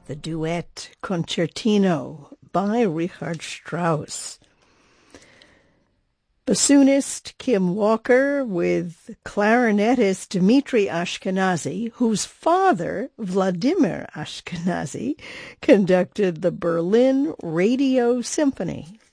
the duet Concertino by Richard Strauss. Bassoonist Kim Walker with clarinetist Dmitri Ashkenazy, whose father, Vladimir Ashkenazy, conducted the Berlin Radio Symphony.